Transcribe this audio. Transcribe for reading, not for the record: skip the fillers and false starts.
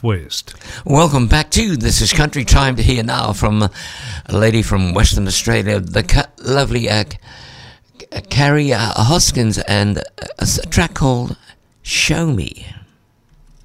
Southwest. Welcome back to This Is Country. Time to hear now from a lady from Western Australia, the lovely Carrie Hoskins, and a track called Show Me.